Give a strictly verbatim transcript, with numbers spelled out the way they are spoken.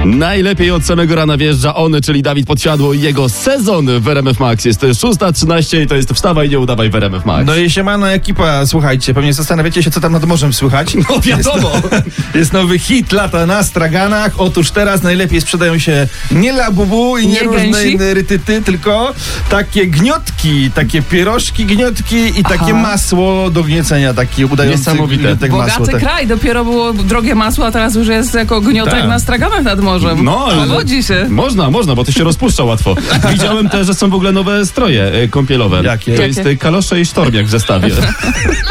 Najlepiej od samego rana wjeżdża on, czyli Dawid Podsiadło i jego sezon w R M F Max. Jest szósta trzynaście i to jest wstawaj, nie udawaj w R M F Max. No i siemano ekipa, słuchajcie, pewnie zastanawiacie się, co tam nad morzem słychać. No wiadomo. Jest, jest nowy hit lata na straganach. Otóż teraz najlepiej sprzedają się nie labubu i nie, Nie różne gęsi? inne rytyty, tylko takie gniotki, takie pierożki, gniotki i takie Aha. masło do gniecenia, taki udający Niesamowite. gniótek Bogaty masło. Tak. kraj, dopiero było drogie masło, a teraz już jest jako gniotek Tak. na straganach nad morzem. No, ale- Powodzi się. Można, można, bo to się rozpuszcza łatwo. Widziałem też, że są w ogóle nowe stroje e, kąpielowe. Jakie? To jest Jakie? e, kalosze i sztormiak w zestawie.